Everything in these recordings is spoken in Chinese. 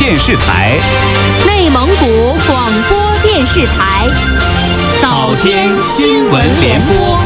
电视台， 内蒙古广播电视台， 早间新闻联播。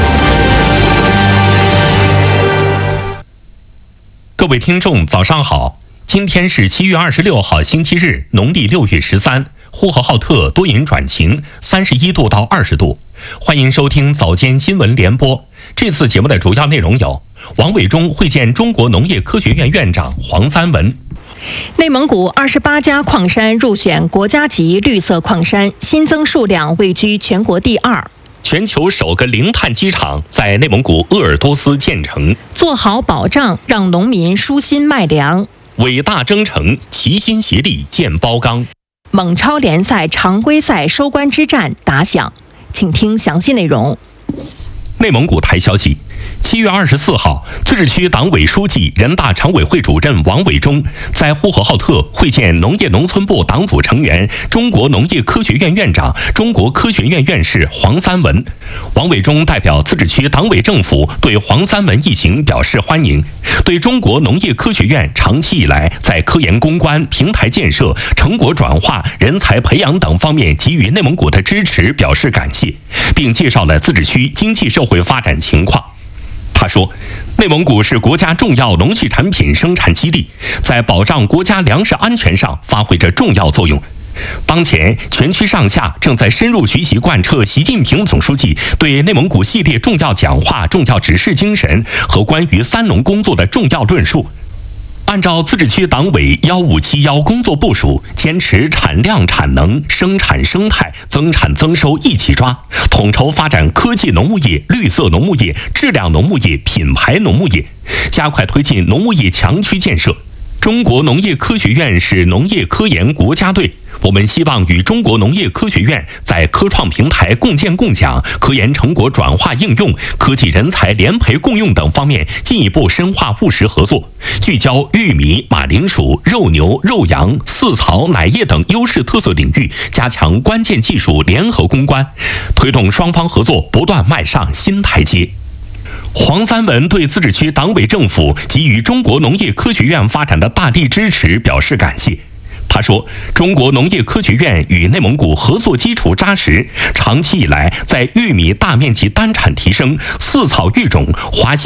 各位听众，早上好！今天是7月26号，星期日，农历6月13，呼和浩特多云转晴，31度到20度。欢迎收听早间新闻联播。这次节目的主要内容有：王伟忠会见中国农业科学院院长黄三文。 内蒙古28家矿山入选国家级绿色矿山，新增数量位居全国第2。 全球首个零碳机场在内蒙古鄂尔多斯建成。 做好保障，让农民舒心卖粮。 伟大征程，齐心协力建包钢。 蒙超联赛常规赛收官之战打响，请听详细内容。 内蒙古台消息，7月24号，自治区党委书记、人大常委会主任王伟忠在呼和浩特会见农业农村部党组成员、中国农业科学院院长、中国科学院院士黄三文。王伟忠代表自治区党委政府对黄三文一行表示欢迎，对中国农业科学院长期以来在科研攻关、平台建设、成果转化、人才培养等方面给予内蒙古的支持表示感谢，并介绍了自治区经济社会发展情况。他说，内蒙古是国家重要农畜产品生产基地，在保障国家粮食安全上发挥着重要作用。当前，全区上下正在深入学习贯彻习近平总书记对内蒙古系列重要讲话、重要指示精神和关于三农工作的重要论述。按照自治区党委1571工作部署，坚持产量产能、生产生态、增产增收一起抓，统筹发展科技农牧业、绿色农牧业、质量农牧业、品牌农牧业，加快推进农牧业强区建设。中国农业科学院是农业科研国家队，我们希望与中国农业科学院在科创平台共建共享、科研成果转化应用、科技人才联培共用等方面进一步深化务实合作，聚焦玉米、马铃薯、肉牛、肉羊、饲草、奶业等优势特色领域，加强关键技术联合攻关，推动双方合作不断迈上新台阶。黄三文对自治区党委政府给予中国农业科学院发展的大力支持表示感谢。他说，中国农业科学院与内蒙古合作基础扎实，长期以来在玉米大面积单产提升、饲草育种、华西